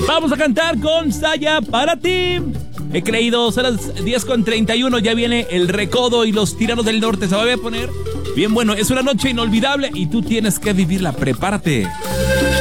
Vamos a cantar con Saya para ti. He creído, son las 10:31, ya viene El Recodo y los Tiranos del Norte. Se va a poner bien bueno, es una noche inolvidable y tú tienes que vivirla. Prepárate.